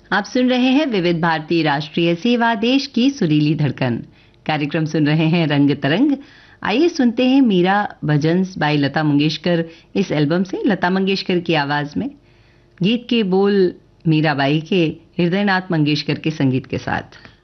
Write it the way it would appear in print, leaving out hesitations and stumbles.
आप सुन रहे हैं विविध भारती राष्ट्रीय सेवा, देश की सुरीली धड़कन। कार्यक्रम सुन रहे हैं रंग तरंग। आइए सुनते हैं मीरा भजन्स बाय लता मंगेशकर, इस एल्बम से लता मंगेशकर की आवाज में। गीत के बोल मीराबाई के, हृदयनाथ मंगेशकर के संगीत के साथ।